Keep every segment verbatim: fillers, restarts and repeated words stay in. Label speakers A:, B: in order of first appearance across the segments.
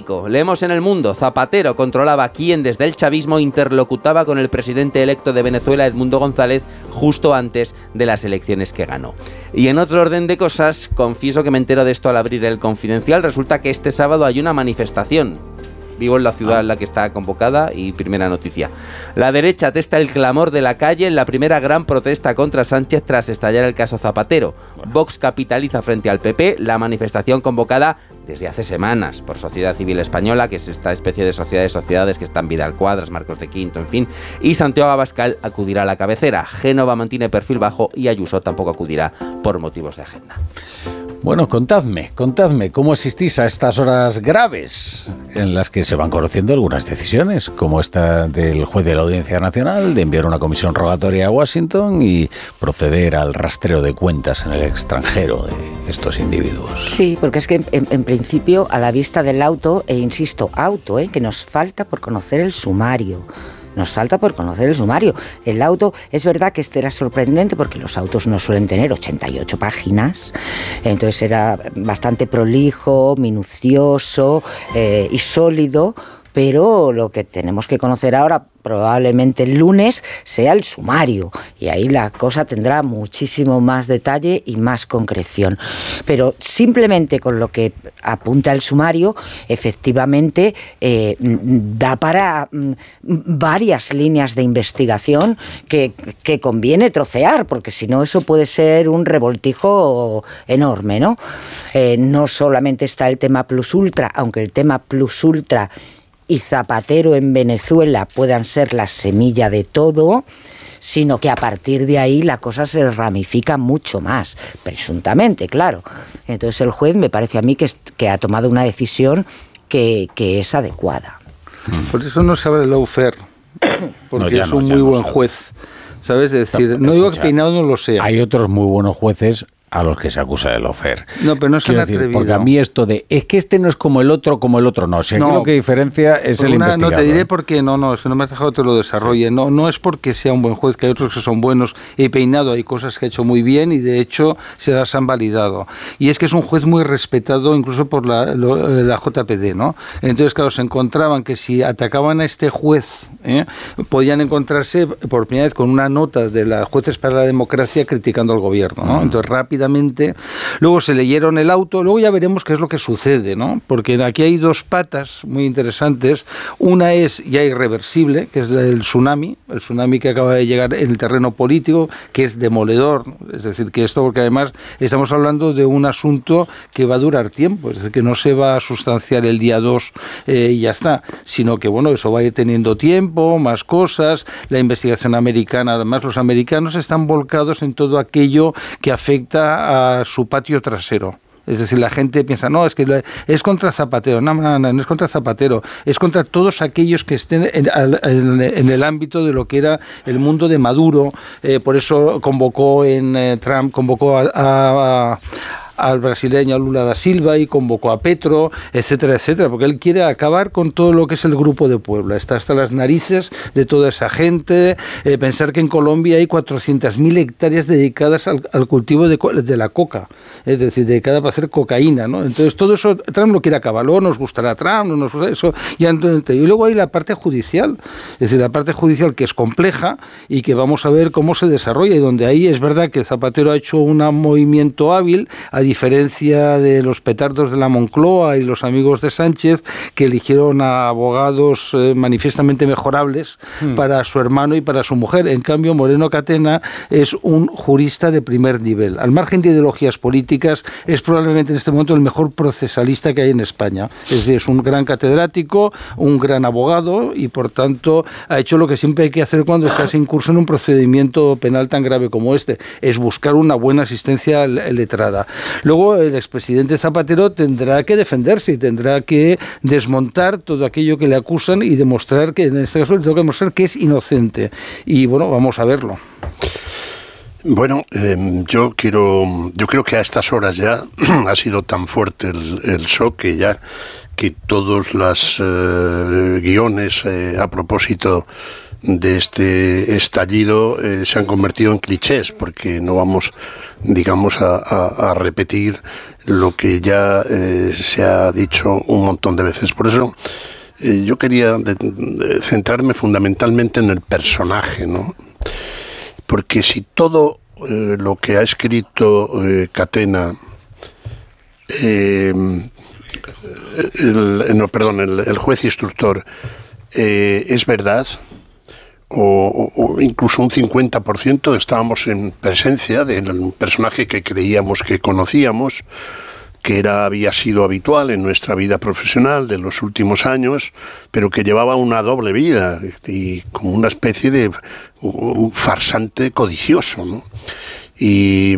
A: México, leemos en El Mundo, Zapatero controlaba quién desde el chavismo interlocutaba con el presidente electo de Venezuela, Edmundo González, justo antes de las elecciones que ganó. Y en otro orden de cosas, confieso que me entero de esto al abrir El Confidencial, resulta que este sábado hay una manifestación. Vivo en la ciudad en la que está convocada y primera noticia. La derecha atesta el clamor de la calle en la primera gran protesta contra Sánchez tras estallar el caso Zapatero. Vox capitaliza frente al P P la manifestación convocada desde hace semanas por Sociedad Civil Española, que es esta especie de sociedad de sociedades que están Vidal Cuadras, Marcos de Quinto, en fin, y Santiago Abascal acudirá a la cabecera. Génova mantiene perfil bajo y Ayuso tampoco acudirá por motivos de agenda.
B: Bueno, contadme, contadme, ¿cómo asistís a estas horas graves en las que se van conociendo algunas decisiones, como esta del juez de la Audiencia Nacional, de enviar una comisión rogatoria a Washington y proceder al rastreo de cuentas en el extranjero de estos individuos?
C: Sí, porque es que en, en principio, a la vista del auto, e insisto, auto, ¿eh? que nos falta por conocer el sumario. Nos falta por conocer el sumario. El auto, es verdad que este era sorprendente porque los autos no suelen tener ochenta y ocho páginas, entonces era bastante prolijo, minucioso eh, y sólido, pero lo que tenemos que conocer ahora, probablemente el lunes, sea el sumario, y ahí la cosa tendrá muchísimo más detalle y más concreción. Pero simplemente con lo que apunta el sumario, efectivamente eh, da para mm, varias líneas de investigación que, que conviene trocear, porque si no eso puede ser un revoltijo enorme, ¿no? Eh, no solamente está el tema plus ultra, aunque el tema plus ultra y Zapatero en Venezuela puedan ser la semilla de todo, sino que a partir de ahí la cosa se ramifica mucho más, presuntamente, claro. Entonces el juez me parece a mí que, es, que ha tomado una decisión que, que es adecuada.
D: Por eso no sabe el lawfare, porque no, es un no, muy buen sabe. juez, ¿sabes? Es decir, no, no digo que Peinado no lo sea.
B: Hay otros muy buenos jueces a los que se acusa de lawfare.
D: No, pero no se han atrevido.
B: Porque a mí esto de, es que este no es como el otro, como el otro, no. O sea, no, aquí lo que diferencia es el una, investigador.
D: No, te diré por qué, no, no, es que no me has dejado que te lo desarrolle. Sí. No, no es porque sea un buen juez, que hay otros que son buenos. He Peinado, hay cosas que ha hecho muy bien y de hecho se las han validado. Y es que es un juez muy respetado incluso por la, lo, la J P D, ¿no? Entonces, claro, se encontraban que si atacaban a este juez, ¿eh? podían encontrarse por primera vez con una nota de la Jueces para la Democracia criticando al gobierno, ¿no? Entonces, rápidamente luego se leyeron el auto, luego ya veremos qué es lo que sucede, ¿no? Porque aquí hay dos patas muy interesantes. Una es ya irreversible, que es el tsunami, el tsunami que acaba de llegar en el terreno político, que es demoledor, es decir, que esto, porque además estamos hablando de un asunto que va a durar tiempo, es decir, que no se va a sustanciar el día dos eh, y ya está, sino que, bueno, eso va a ir teniendo tiempo, más cosas, la investigación americana, además los americanos están volcados en todo aquello que afecta a su patio trasero. Es decir, la gente piensa, no, es que es contra Zapatero. No, no, no, no es contra Zapatero. Es contra todos aquellos que estén en, en, en el ámbito de lo que era el mundo de Maduro. Eh, por eso convocó en eh, Trump, convocó a... a, a al brasileño Lula da Silva y convocó a Petro, etcétera, etcétera, porque él quiere acabar con todo lo que es el Grupo de Puebla. Está hasta las narices de toda esa gente. Eh, pensar que en Colombia hay cuatrocientas mil hectáreas dedicadas al, al cultivo de, de la coca, es decir, dedicada para hacer cocaína, ¿no? Entonces todo eso Trump lo quiere acabar. Luego nos gustará Trump, no nos gustará eso. Y, y luego hay la parte judicial, es decir, la parte judicial que es compleja y que vamos a ver cómo se desarrolla, y donde ahí es verdad que Zapatero ha hecho un movimiento hábil, a diferencia de los petardos de la Moncloa y los amigos de Sánchez, que eligieron a abogados eh, manifiestamente mejorables mm. para su hermano y para su mujer. En cambio, Moreno Catena es un jurista de primer nivel. Al margen de ideologías políticas, es probablemente en este momento el mejor procesalista que hay en España. Es decir, es un gran catedrático, un gran abogado, y por tanto ha hecho lo que siempre hay que hacer cuando estás incurso en un procedimiento penal tan grave como este, es buscar una buena asistencia letrada. Luego el expresidente Zapatero tendrá que defenderse y tendrá que desmontar todo aquello que le acusan y demostrar que, en este caso, le tengo que demostrar que es inocente. Y bueno, vamos a verlo.
E: Bueno, eh, yo quiero, yo creo que a estas horas ya ha sido tan fuerte el, el shock que ya que todos los eh, guiones eh, a propósito de este estallido eh, se han convertido en clichés, porque no vamos digamos, a, a, a repetir lo que ya eh, se ha dicho un montón de veces. Por eso eh, yo quería de, de centrarme fundamentalmente en el personaje, ¿no? Porque si todo eh, lo que ha escrito eh, Catena, eh, el, no, perdón, el, el juez instructor, eh, es verdad, o, o incluso un cincuenta por ciento, estábamos en presencia de un personaje que creíamos que conocíamos, que era, había sido habitual en nuestra vida profesional de los últimos años, pero que llevaba una doble vida y como una especie de un farsante codicioso, ¿no? Y,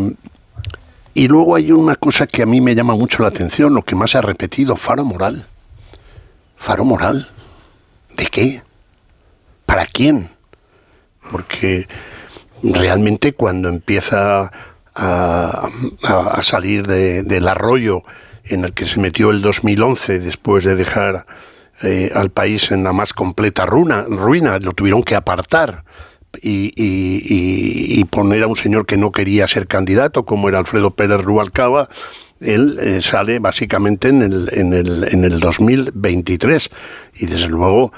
E: y luego hay una cosa que a mí me llama mucho la atención, lo que más se ha repetido, faro moral. ¿Faro moral? ¿De qué? ¿Para quién? Porque realmente cuando empieza a, a, a salir de, del arroyo en el que se metió el dos mil once, después de dejar eh, al país en la más completa ruina, ruina, lo tuvieron que apartar y, y, y, y poner a un señor que no quería ser candidato, como era Alfredo Pérez Rubalcaba. Él eh, sale básicamente en el, en, el, en el dos mil veintitrés y desde luego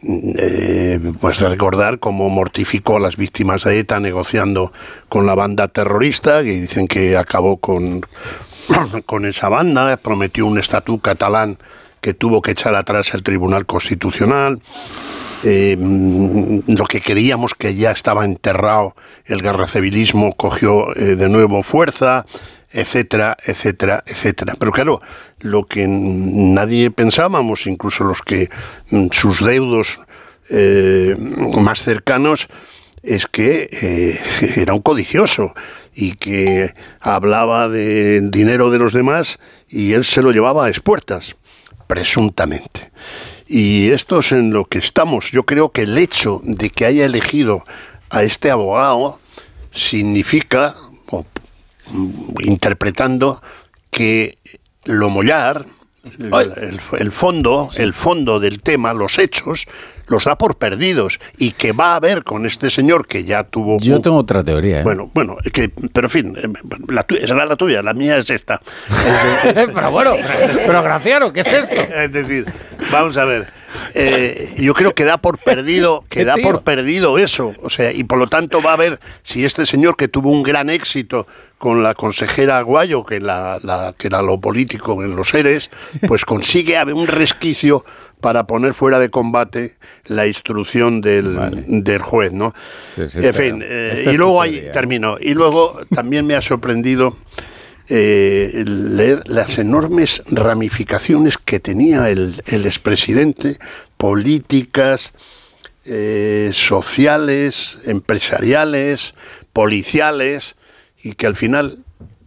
E: eh, pues recordar cómo mortificó a las víctimas de ETA negociando con la banda terrorista, que dicen que acabó con, con esa banda, prometió un estatut catalán que tuvo que echar atrás el Tribunal Constitucional. Eh, lo que creíamos que ya estaba enterrado, el guerracivilismo cogió eh, de nuevo fuerza, etcétera, etcétera, etcétera. Pero claro, lo que nadie pensábamos, incluso los que sus deudos eh, más cercanos, es que eh, era un codicioso y que hablaba de dinero de los demás y él se lo llevaba a espuertas, presuntamente. Y esto es en lo que estamos. Yo creo que el hecho de que haya elegido a este abogado significa, o, interpretando, que lo mollar, el, el, el fondo, el fondo del tema, los hechos, los da por perdidos y que va a haber con este señor que ya tuvo...
B: Yo tengo otra teoría. ¿eh?
E: Bueno, bueno, que, pero en fin, la tuya, será la tuya, la mía es esta.
B: Pero bueno, pero Graciano, ¿qué es esto?
E: Es decir, vamos a ver, eh, yo creo que da por perdido, que da por perdido eso, o sea, y por lo tanto va a ver si este señor que tuvo un gran éxito con la consejera Aguayo, que, la, la, que era lo político en los seres, pues consigue haber un resquicio para poner fuera de combate la instrucción del, vale. del juez, ¿no? Sí, sí, en fin, eh, y luego ahí termino. Y luego también me ha sorprendido eh, leer las enormes ramificaciones que tenía el, el expresidente, políticas, eh, sociales, empresariales, policiales, y que al final,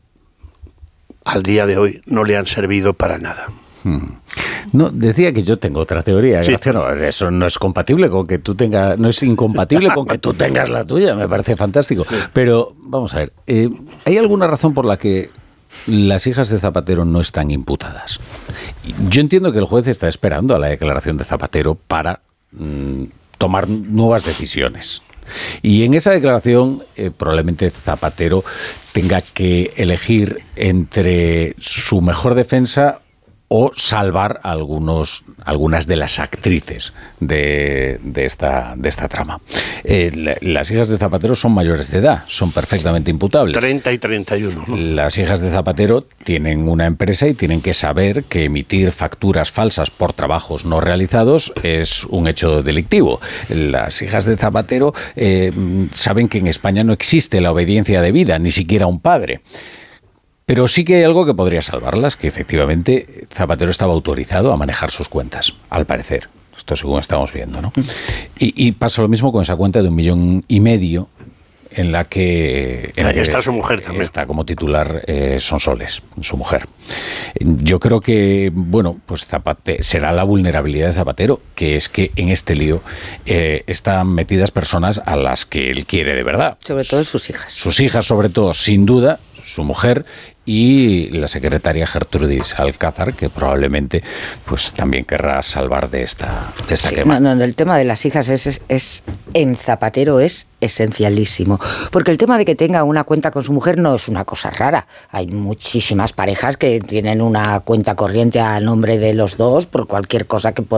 E: al día de hoy, no le han servido para nada.
B: Hmm. No, decía que yo tengo otra teoría. Sí. Graciano, eso no es compatible con que tú tengas, no es incompatible con que tú tengas la tuya, me parece fantástico. Sí. Pero vamos a ver, eh, ¿hay alguna razón por la que las hijas de Zapatero no están imputadas? Yo entiendo que el juez está esperando a la declaración de Zapatero para mm, tomar nuevas decisiones. Y en esa declaración eh, probablemente Zapatero tenga que elegir entre su mejor defensa o salvar a algunos, algunas de las actrices de, de, esta, de esta trama. Eh, las hijas de Zapatero son mayores de edad, son perfectamente imputables.
E: treinta y treinta y uno. ¿no?
B: Las hijas de Zapatero tienen una empresa y tienen que saber que emitir facturas falsas por trabajos no realizados es un hecho delictivo. Las hijas de Zapatero eh, saben que en España no existe la obediencia debida, ni siquiera un padre. Pero sí que hay algo que podría salvarlas, que efectivamente Zapatero estaba autorizado a manejar sus cuentas, al parecer. Esto según estamos viendo, ¿no? Y, y pasa lo mismo con esa cuenta de un millón y medio en la que... En
E: Ahí
B: la
E: está
B: que
E: su mujer también.
B: Está como titular eh, Sonsoles, su mujer. Yo creo que, bueno, pues Zapate, será la vulnerabilidad de Zapatero, que es que en este lío eh, están metidas personas a las que él quiere de verdad.
C: Sobre todo sus hijas.
B: Sus hijas, sobre todo, sin duda, su mujer, y la secretaria Gertrudis Alcázar, que probablemente pues también querrá salvar de esta, de esta
C: sí,
B: quema.
C: No, no, el tema de las hijas es, es, es en Zapatero es esencialísimo, porque el tema de que tenga una cuenta con su mujer no es una cosa rara. Hay muchísimas parejas que tienen una cuenta corriente a nombre de los dos por cualquier cosa que